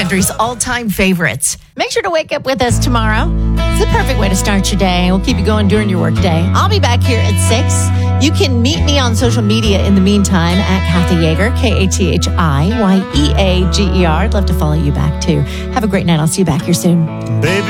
country's all-time favorites. Make sure to wake up with us tomorrow. It's the perfect way to start your day. We'll keep you going during your work day. I'll be back here at 6. You can meet me on social media in the meantime at Kathy Yeager, KathiYeager. I'd love to follow you back too. Have a great night. I'll see you back here soon. Baby.